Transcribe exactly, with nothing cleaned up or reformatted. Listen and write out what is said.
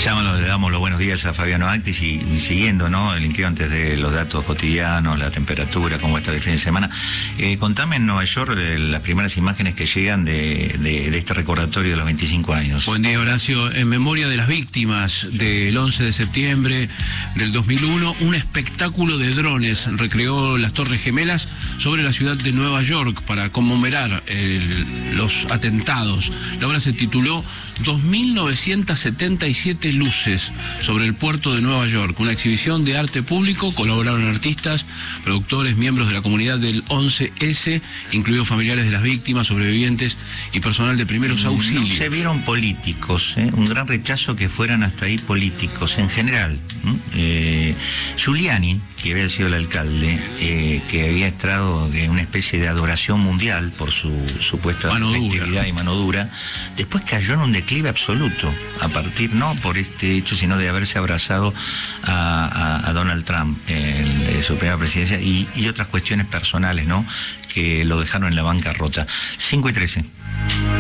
Ya le damos los buenos días a Fabiano Actis y, y siguiendo, ¿no?, el linkeo antes de los datos cotidianos, la temperatura, cómo va a estar el fin de semana. Eh, contame en Nueva York eh, las primeras imágenes que llegan de, de, de este recordatorio de los veinticinco años. Buen día, Horacio. En memoria de las víctimas del once de septiembre del dos mil uno, un espectáculo de drones recreó las Torres Gemelas sobre la ciudad de Nueva York para conmemorar el, los atentados. La obra se tituló dos mil novecientas setenta y siete luces sobre el puerto de Nueva York, una exhibición de arte público. Colaboraron artistas, productores, miembros de la comunidad del once ese, incluidos familiares de las víctimas, sobrevivientes y personal de primeros auxilios. No se vieron políticos, ¿eh? Un gran rechazo que fueran hasta ahí políticos en general. Eh, Giuliani, que había sido el alcalde, eh, que había entrado en una especie de adoración mundial por su supuesta festividad y mano dura, después cayó en un declive absoluto, a partir, no por este hecho, sino de haberse abrazado a, a, a Donald Trump en, en su primera presidencia y, y otras cuestiones personales, ¿no?, que lo dejaron en la bancarrota. cinco y trece.